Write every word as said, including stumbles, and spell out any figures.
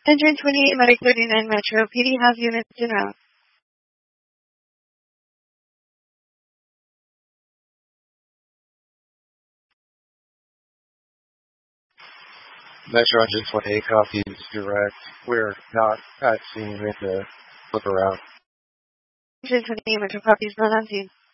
Engine twenty-eight, Medic thirty-nine Metro. P D has units en route. Metro Engine twenty-eight copies direct. We're not at scene. We have to flip around. Engine twenty-eight Metro copies, not on scene.